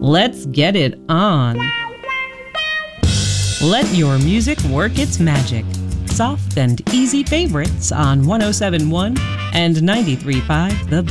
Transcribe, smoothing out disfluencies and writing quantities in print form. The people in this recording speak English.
Let's get it on. Let your music work its magic. Soft and easy favorites on 107.1 and 93.5 The